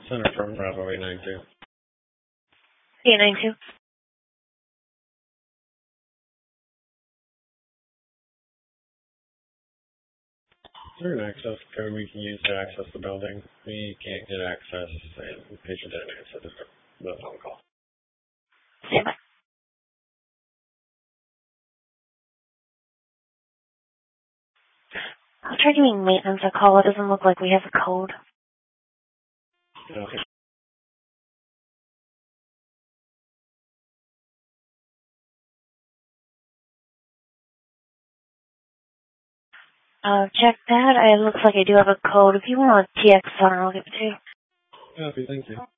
Center from Bravo 892. 892. Is there an access code we can use to access the building? We can't get access, and the patient didn't answer the phone call. Stand by. I'll try giving maintenance a call. It doesn't look like we have a code. Okay. Check that. It looks like I do have a code. If you want a TX center, I'll give it to you. Okay, thank you.